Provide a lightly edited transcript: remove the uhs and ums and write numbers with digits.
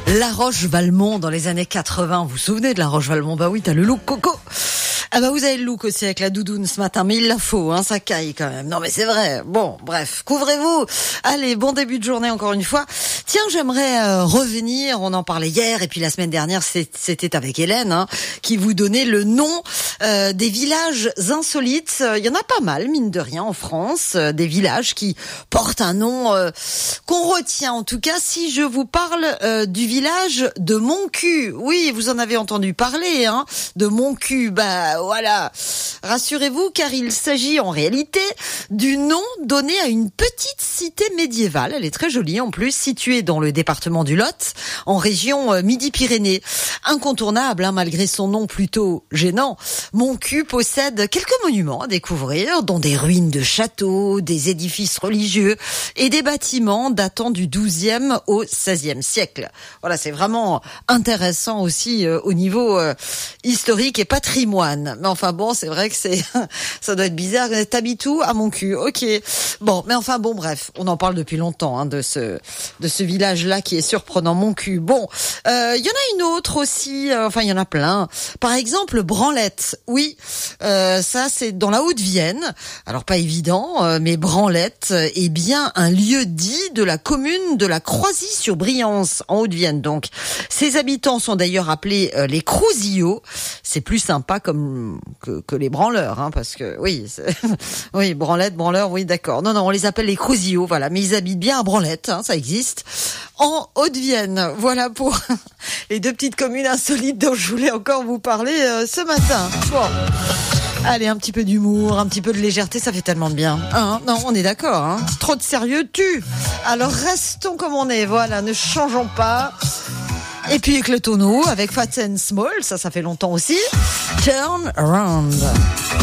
La Roche-Valmont dans les années 80. Vous vous souvenez de La Roche-Valmont? Bah oui, t'as le look coco. Ah bah vous avez le look aussi avec la doudoune ce matin, mais il la faut, hein, ça caille quand même. Non mais c'est vrai. Bon, bref, couvrez-vous. Allez, bon début de journée encore une fois. Tiens, j'aimerais revenir, on en parlait hier et puis la semaine dernière c'était avec Hélène, hein, qui vous donnait le nom des villages insolites. Il y en a pas mal, mine de rien, en France, des villages qui portent un nom qu'on retient. En tout cas, si je vous parle du village de Montcuq, oui, vous en avez entendu parler, hein, de Montcuq. Bah voilà, rassurez-vous, car il s'agit en réalité du nom donné à une petite cité médiévale. Elle est très jolie en plus, située dans le département du Lot, en région Midi-Pyrénées. Incontournable, hein, malgré son nom plutôt gênant, Montcuq possède quelques monuments à découvrir, dont des ruines de châteaux, des édifices religieux et des bâtiments datant du XIIe au XVIe siècle. Voilà, c'est vraiment intéressant aussi au niveau historique et patrimoine. Mais enfin bon, c'est vrai que ça doit être bizarre. T'habites où? À Montcuq. Ok. Bon, mais enfin bon, bref, on en parle depuis longtemps, hein, de ce village-là qui est surprenant, Montcuq. Bon, y en a une autre aussi. Enfin, il y en a plein. Par exemple, Branlette. Oui, ça c'est dans la Haute-Vienne. Alors pas évident, mais Branlette est bien un lieu dit de la commune de la Croisy-sur-Briance en Haute-Vienne. Donc, ses habitants sont d'ailleurs appelés les Crouzillots. C'est plus sympa que les branleurs, hein, parce que oui, oui, branlette, branleur, oui, d'accord. Non, on les appelle les Crouzillots, voilà, mais ils habitent bien à Branlette, hein, ça existe, en Haute-Vienne. Voilà pour les deux petites communes insolites dont je voulais encore vous parler ce matin. Bon. Allez, un petit peu d'humour, un petit peu de légèreté, ça fait tellement de bien. Hein, non, on est d'accord, hein. Trop de sérieux tue. Alors restons comme on est, voilà, ne changeons pas. Et puis avec le tonneau, avec Fats and Small, ça fait longtemps aussi. Turn Around.